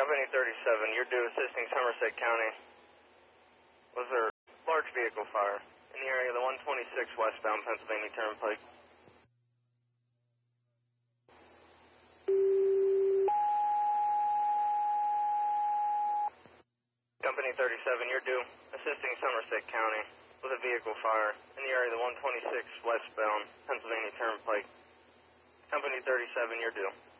Company 37, you're due assisting Somerset County. Was there a large vehicle fire in the area of the 126 westbound Pennsylvania Turnpike? Company 37, you're due assisting Somerset County with a vehicle fire in the area of the 126 westbound Pennsylvania Turnpike. Company 37, you're due.